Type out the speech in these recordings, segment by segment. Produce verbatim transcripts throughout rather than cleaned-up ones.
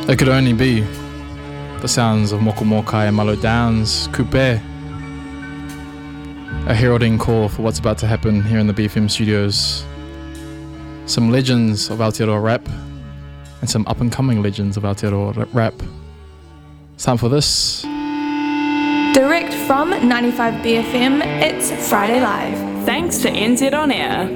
It could only be the sounds of Moko Mokai and Malo Downs, Coupe. A heralding call for what's about to happen here in the B F M studios. Some legends of Aotearoa rap and some up-and-coming legends of Aotearoa rap. It's time for this. Direct from ninety-five B F M, it's Friday Live. Thanks to N Z On Air.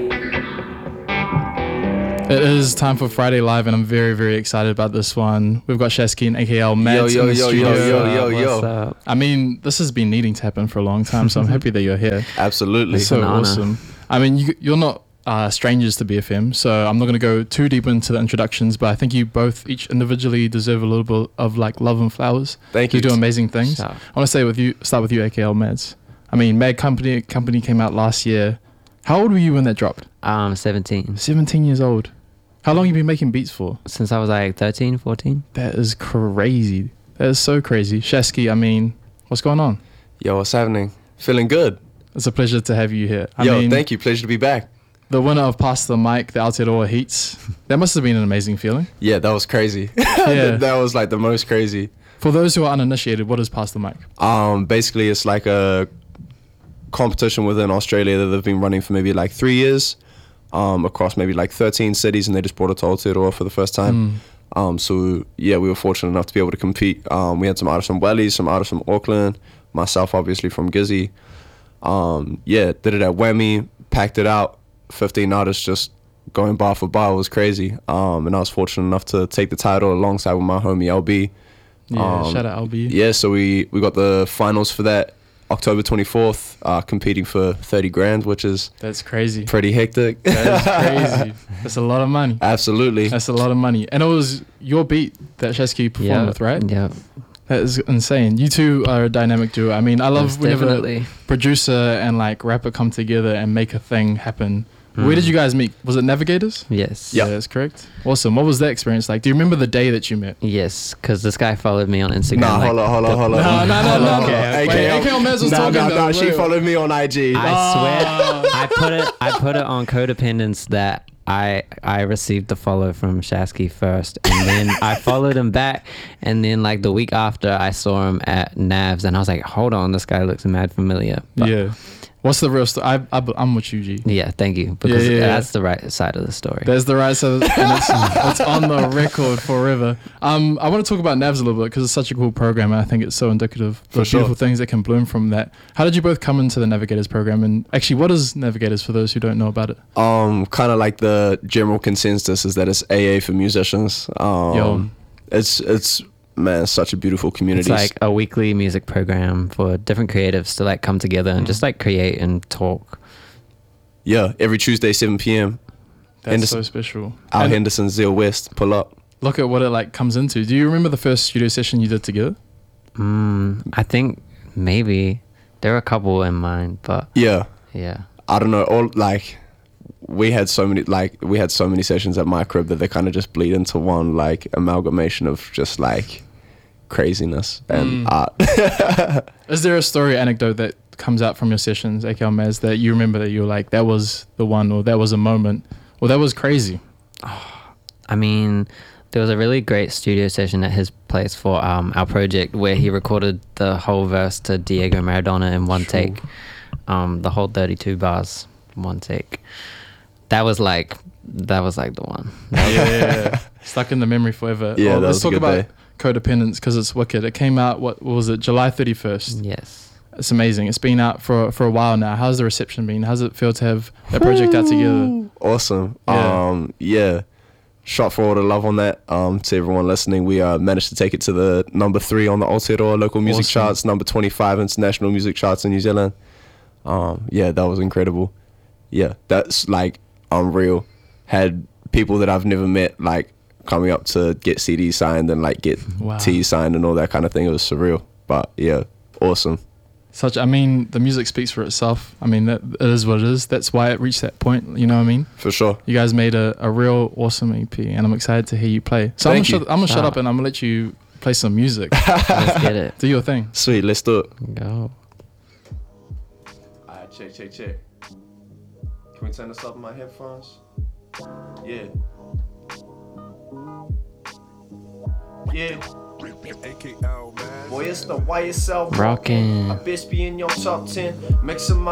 It is time for Friday Live, and I'm very, very excited about this one. We've got Shasky and A K L Mads yo, yo, in the yo, studio. yo, yo, yo, What's yo. up? I mean, this has been needing to happen for a long time, so I'm happy that you're here. Absolutely. It's so an honor. awesome. I mean, you, you're not uh, strangers to B F M, so I'm not going to go too deep into the introductions, but I think you both each individually deserve a little bit of like love and flowers. Thank You you. do amazing things. Shout. I want to say with you, start with you, A K L Mads. I mean, Mag Company Company came out last year. How old were you when that dropped? Um, seventeen. seventeen years old. How long have you been making beats for? Since I was like thirteen, fourteen. That is crazy. That is so crazy. Shasky, I mean, what's going on? Yo, what's happening? Feeling good. It's a pleasure to have you here. I Yo, mean, thank you. Pleasure to be back. the winner of Pass the Mic, the Aotearoa Heats. That must have been an amazing feeling. Yeah, that was crazy. Yeah. That was like the most crazy. For those who are uninitiated, what is Pass the Mic? Um, basically, it's like a competition within Australia that they've been running for maybe like three years, um, across maybe like thirteen cities, and they just brought it to Aotearoa for the first time. Mm. Um, so yeah, we were fortunate enough to be able to compete. Um, we had some artists from Wellies, some artists from Auckland, myself obviously from Gizzy. Um, yeah, did it at Whammy, packed it out, fifteen artists just going bar for bar. It was crazy. Um, and I was fortunate enough to take the title alongside with my homie L B. Yeah, Um, shout out L B. Yeah, so we, we got the finals for that October twenty-fourth, uh, competing for thirty grand, which is That's crazy. pretty hectic. That is crazy. That's a lot of money. Absolutely. That's a lot of money. And it was your beat that Shasky performed Yeah. with, right? Yeah. That is insane. You two are a dynamic duo. I mean, I love Most whenever definitely. producer and like rapper come together and make a thing happen. Where Mm. did you guys meet? Was it Navigators? Yes. Yeah. that's correct. Awesome. What was that experience like? Do you remember the day that you met? Yes, because this guy followed me on Instagram. Nah, like, hold on, hold on, the- hold on. No, no, no, Hold no. on, Okay, hold on. wait, A K L A K L Mez was no, talking no, though, no, she wait. followed me on I G. I Oh. swear, I put it. I put it on Codependence that I I received the follow from Shasky first, and then I followed him back, and then like the week after, I saw him at Navs, and I was like, hold on, this guy looks mad familiar. But Yeah. What's the real story? I, I, I'm with you, G. yeah, thank you, because yeah, yeah. that's the right side of the story. There's the right side, and it's, it's on the record forever. Um, I want to talk about Navs a little bit because it's such a cool program, and I think it's so indicative of the For sure. beautiful things that can bloom from that. How did you both come into the Navigators program? And actually, what is Navigators for those who don't know about it? Um, kind of like the general consensus is that it's A A for musicians. Um, Yo. It's, it's, man, it's such a beautiful community. It's like a weekly music program for different creatives to like come together and just like create and talk. Yeah, every Tuesday, seven p.m. That's Henderson- so special. Al And Henderson, Zeal West, pull up. look at what it like comes into. Do you remember the first studio session you did together? Mm, I think maybe there are a couple in mind, but Yeah. yeah. I don't know, all like we had so many like we had so many sessions at my crib that they kind of just bleed into one like amalgamation of just like craziness and Mm. art. Is there a story anecdote that comes out from your sessions, A K L Maz, that you remember that you were like, that was the one, or that was a moment, or that was crazy? I mean, there was a really great studio session at his place for um, our project where he recorded the whole verse to Diego Maradona in one Sure. take. Um, the whole thirty-two bars, in one take. That was like, that was like the one. Yeah, stuck in the memory forever. Yeah, Well, that let's was a talk good about day. Codependence because it's wicked. It came out, what, what was it, July thirty-first? Yes. It's amazing. It's been out for for a while now. How's the reception been? How's it feel to have that project out together? Awesome. Yeah. Um, yeah. Shot for all the love on that. Um, to everyone listening, we uh, managed to take it to the number three on the Aotearoa local music Awesome. charts, number twenty-five international music charts in New Zealand. Um, yeah, that was incredible. Yeah, that's like unreal. Had people that I've never met like coming up to get C Ds signed and like get Wow. T signed and all that kind of thing. It was surreal, but yeah, awesome. Such, I mean, the music speaks for itself. I mean, that it is what it is. That's why it reached that point. You know what I mean? For sure. You guys made a, a real awesome E P, and I'm excited to hear you play. So I'm gonna, Thank you. shut, I'm gonna shut Ah. up and I'm gonna let you play some music. Let's get it. Do your thing. Sweet, let's do it. Go. Alright, check, check, check. Can we turn this up in my headphones? Yeah. Yeah. Boy, it's the Y S L. Rockin'. A bitch be in your top ten. Mix 'em up.